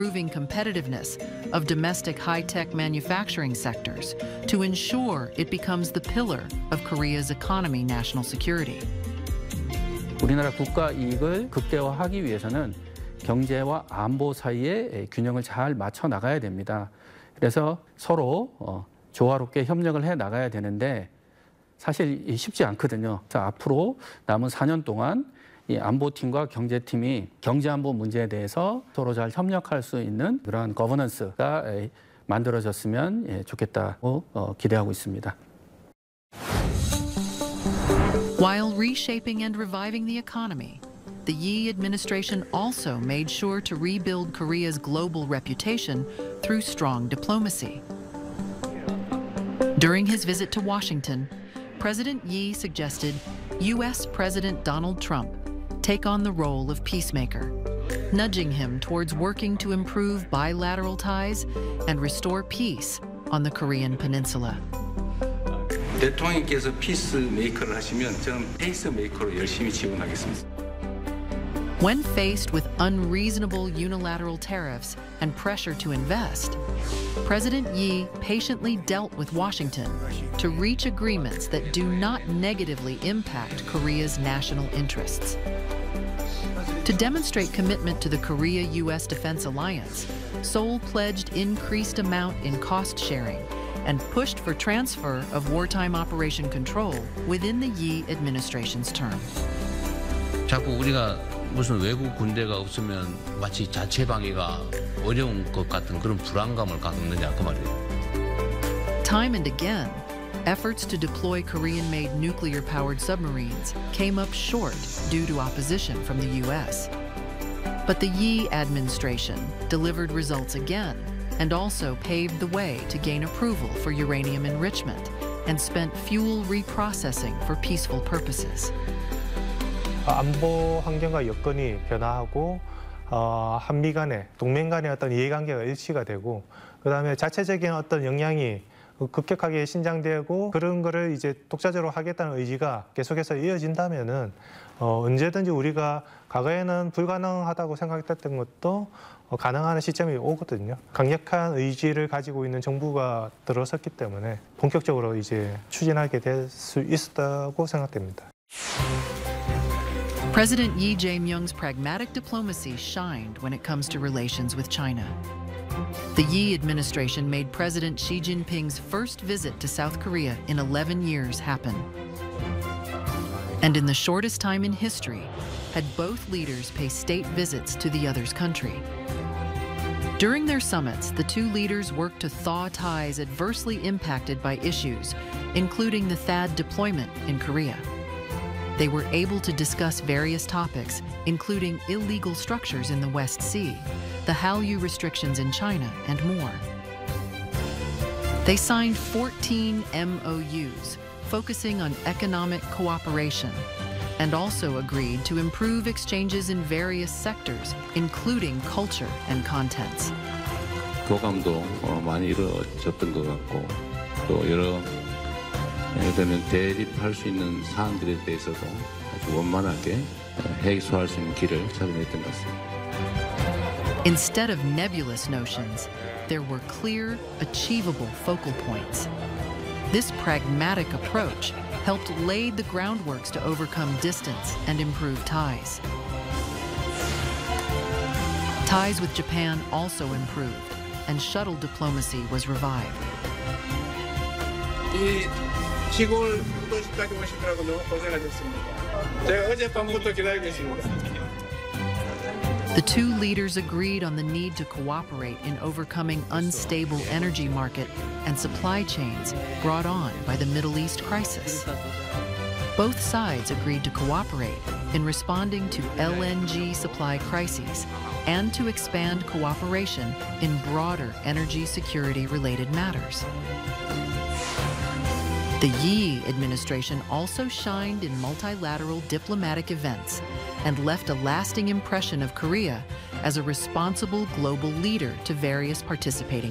improving competitiveness of domestic high-tech manufacturing sectors to ensure it becomes the pillar of Korea's economy national security. 우리나라 국가 이익을 극대화하기 위해서는 경제와 안보 사이의 균형을 잘 맞춰 나가야 됩니다. 그래서 서로 조화롭게 협력을 해 나가야 되는데 사실 쉽지 않거든요. 앞으로 남은 4년 동안 이 안보팀과 경제팀이 경제안보 문제에 대해서 서로 잘 협력할 수 있는 그런 거버넌스가 만들어졌으면 좋겠다고 기대하고 있습니다. While reshaping and reviving the economy, the Yi administration also made sure to rebuild Korea's global reputation through strong diplomacy. During his visit to Washington, President Yi suggested U.S. President Donald Trump take on the role of peacemaker, nudging him towards working to improve bilateral ties and restore peace on the Korean peninsula. 대통령께서 피스메이커를 하시면 저는 페이스메이커로 열심히 지원하겠습니다. When faced with unreasonable unilateral tariffs and pressure to invest, President Yi patiently dealt with Washington to reach agreements that do not negatively impact Korea's national interests. To demonstrate commitment to the Korea-U.S. Defense Alliance, Seoul pledged increased amount in cost sharing and pushed for transfer of wartime operation control within the Yi administration's term. 자꾸 우리가 무슨 외국 군대가 없으면 마치 자체 방위가 어려운 것 같은 그런 불안감을 갖느냐 그 말이에요. Time and again, efforts to deploy Korean-made nuclear-powered submarines came up short due to opposition from the U.S. But the Yi administration delivered results again and also paved the way to gain approval for uranium enrichment and spent fuel reprocessing for peaceful purposes. 안보 환경과 여건이 변화하고 한미 간의 동맹 간의 어떤 이해관계가 일치가 되고 그다음에 자체적인 어떤 역량이 급격하게 신장되고 그런 거를 이제 독자적으로 하겠다는 의지가 계속해서 이어진다면은 언제든지 우리가 과거에는 불가능하다고 생각했던 것도 가능한 시점이 오거든요. 강력한 의지를 가지고 있는 정부가 들어섰기 때문에 본격적으로 이제 추진하게 될 수 있었다고 생각됩니다. President Yi Jae-myung's pragmatic diplomacy shined when it comes to relations with China. The Yi administration made President Xi Jinping's first visit to South Korea in 11 years happen. And in the shortest time in history, had both leaders pay state visits to the other's country. During their summits, the two leaders worked to thaw ties adversely impacted by issues, including the THAAD deployment in Korea. They were able to discuss various topics, including illegal structures in the West Sea, the Hallyu restrictions in China, and more. They signed 14 MOUs, focusing on economic cooperation, and also agreed to improve exchanges in various sectors, including culture and contents. 교감도 많이 이루어졌던 것 같고 또 여러 예를 들면 대립할 수 있는 사안들에 대해서도 아주 원만하게 해소할 수 있는 길을 찾아냈던 것 같습니다. Instead of nebulous notions, there were clear, achievable focal points. This pragmatic approach helped lay the groundworks to overcome distance and improve ties. Ties with Japan also improved, and shuttle diplomacy was revived. 시골 도시까지 오시느라고 너무 고생하셨습니다. 제가 어젯밤부터 기다리고 있습니다. The two leaders agreed on the need to cooperate in overcoming unstable energy market and supply chains brought on by the Middle East crisis. Both sides agreed to cooperate in responding to LNG supply crises and to expand cooperation in broader energy security-related matters. The Yi administration also shined in multilateral diplomatic events and left a lasting impression of Korea as a responsible global leader to various participating